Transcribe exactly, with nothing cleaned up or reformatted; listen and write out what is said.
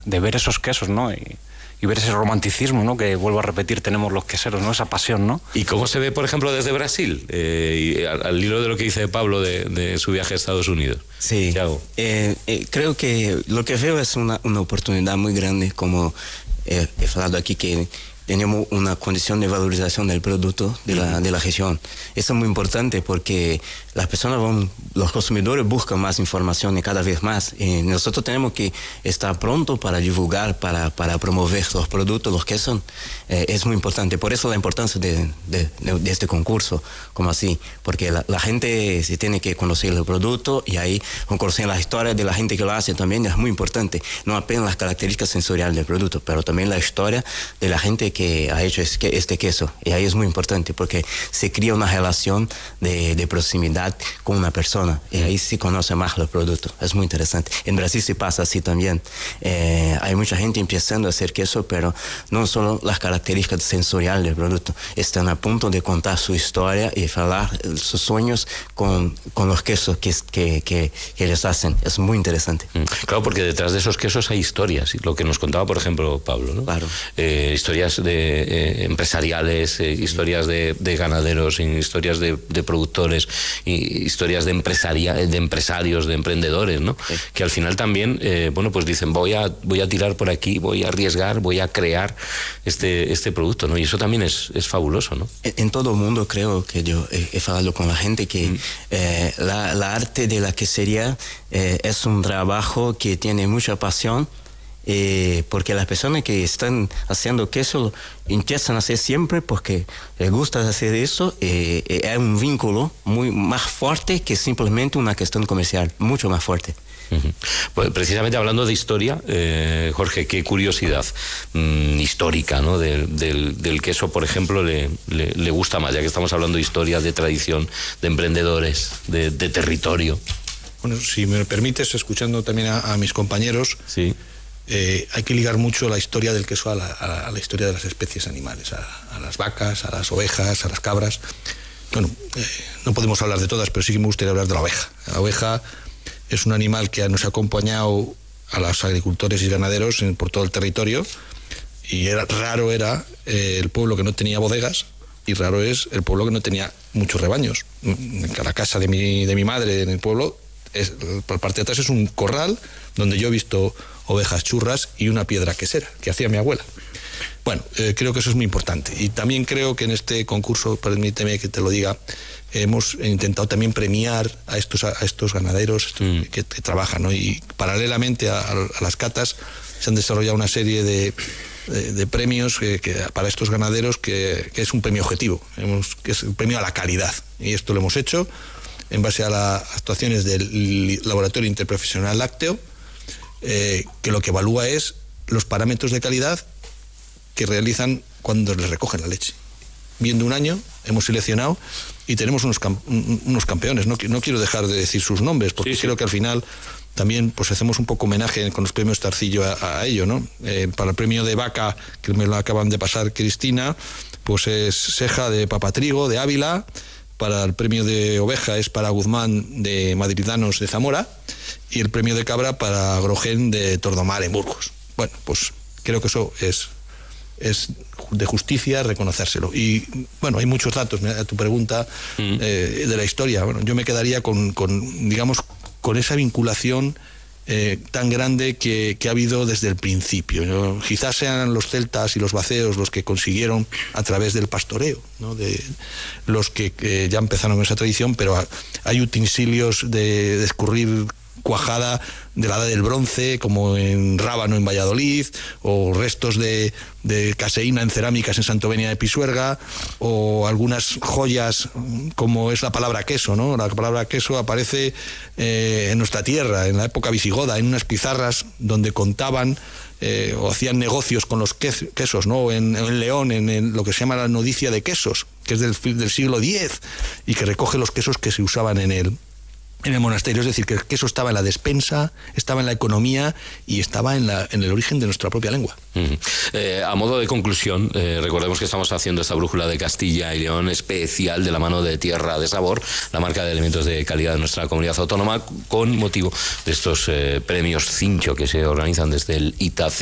de ver esos quesos, ¿no? Y, y ver ese romanticismo, ¿no? Que, vuelvo a repetir, tenemos los queseros, ¿no? Esa pasión, ¿no? ¿Y cómo se ve, por ejemplo, desde Brasil? Eh, y al, al hilo de lo que dice Pablo de, de su viaje a Estados Unidos. Sí, eh, eh, creo que lo que veo es una, una oportunidad muy grande, como eh, he hablado aquí, que tenemos una condición de valorización del producto de la, de la región. Eso es muy importante porque las personas van, los consumidores buscan más información y cada vez más. Y nosotros tenemos que estar pronto para divulgar, para, para promover los productos, los quesos. Eh, es muy importante. Por eso la importancia de, de, de este concurso, como así. Porque la, la gente se tiene que conocer el producto y ahí conocer la historia de la gente que lo hace también es muy importante. No apenas las características sensoriales del producto, pero también la historia de la gente que ha hecho este queso. Y ahí es muy importante porque se crea una relación de, de proximidad con una persona y ahí se conoce más los productos. Es muy interesante. En Brasil se pasa así también. Eh, hay mucha gente empezando a hacer queso, pero no solo las características sensoriales del producto. Están a punto de contar su historia y hablar sus sueños con, con los quesos que, que, que, que les hacen. Es muy interesante. Claro, porque detrás de esos quesos hay historias. Lo que nos contaba, por ejemplo, Pablo, ¿no? Claro. Eh, historias de, eh, empresariales, eh, historias de, de ganaderos, historias de, de productores, y historias de, empresaria, de empresarios, de emprendedores, ¿no? Sí. Que al final también, eh, bueno, pues dicen, voy a, voy a tirar por aquí, voy a arriesgar, voy a crear este, este producto, ¿no? Y eso también es, es fabuloso, ¿no? En, en todo el mundo creo que yo he, he hablado con la gente que mm. eh, la, la arte de la quesería eh, es un trabajo que tiene mucha pasión. Eh, porque las personas que están haciendo queso empiezan a hacer siempre porque les gusta hacer eso. Eh, eh, es un vínculo muy más fuerte que simplemente una cuestión comercial, mucho más fuerte. Uh-huh. Pues precisamente hablando de historia, eh, Jorge, qué curiosidad mmm, histórica, ¿no? del, del, del queso, por ejemplo, le, le, le gusta más, ya que estamos hablando de historia, de tradición, de emprendedores, de, de territorio. Bueno, si me permites, escuchando también a, a mis compañeros, sí. Eh, hay que ligar mucho la historia del queso a la, a la historia de las especies animales, a, a las vacas, a las ovejas, a las cabras. Bueno, eh, no podemos hablar de todas, pero sí que me gustaría hablar de la oveja. La oveja es un animal que nos ha acompañado a los agricultores y ganaderos en, por todo el territorio, y era, raro era eh, el pueblo que no tenía bodegas, y raro es el pueblo que no tenía muchos rebaños. La casa de mi, de mi madre en el pueblo, es, por parte de atrás es un corral donde yo he visto ovejas churras y una piedra quesera que hacía mi abuela. Bueno, eh, creo que eso es muy importante. Y también creo que en este concurso, permíteme que te lo diga, hemos intentado también premiar a estos, a estos ganaderos estos, mm. que, que trabajan, ¿no? Y paralelamente a, a las catas se han desarrollado una serie de, de, de premios que, que para estos ganaderos que, que es un premio objetivo, hemos, que es un premio a la calidad. Y esto lo hemos hecho en base a las actuaciones del Laboratorio Interprofesional Lácteo, Eh, que lo que evalúa es los parámetros de calidad que realizan cuando les recogen la leche. Viendo un año, hemos seleccionado y tenemos unos, camp unos campeones. No, no quiero dejar de decir sus nombres, porque sí, sí. creo que al final también pues hacemos un poco homenaje con los premios Tarcillo a, a ello, ¿no? Eh, para el premio de vaca, que me lo acaban de pasar Cristina, pues es Ceja de Papatrigo, de Ávila. Para el premio de oveja es para Guzmán de Madridanos de Zamora, y el premio de cabra para Grogén de Tordomar en Burgos. Bueno, pues creo que eso es, es de justicia reconocérselo. Y bueno, hay muchos datos, a tu pregunta, mm. eh, de la historia. Bueno, yo me quedaría con, con digamos, con esa vinculación Eh, tan grande que, que ha habido desde el principio, ¿no? Quizás sean los celtas y los baceos los que consiguieron a través del pastoreo, ¿no? De los que, que ya empezaron esa tradición, pero hay utensilios de, de escurrir cuajada de la edad del bronce, como en Rábano en Valladolid, o restos de, de caseína en cerámicas en Santovenia de Pisuerga, o algunas joyas como es la palabra queso, ¿no? La palabra queso aparece eh, en nuestra tierra, en la época visigoda, en unas pizarras donde contaban eh, o hacían negocios con los quesos, ¿no? En, en León, en, en lo que se llama la Nodicia de Quesos, que es del, del siglo diez, y que recoge los quesos que se usaban en él. en el monasterio, es decir, que el queso estaba en la despensa, estaba en la economía y estaba en, la, en el origen de nuestra propia lengua. Uh-huh. eh, a modo de conclusión, eh, recordemos que estamos haciendo esta brújula de Castilla y León especial de la mano de Tierra de Sabor, la marca de alimentos de calidad de nuestra comunidad autónoma, con motivo de estos eh, premios Cincho que se organizan desde el I T A C.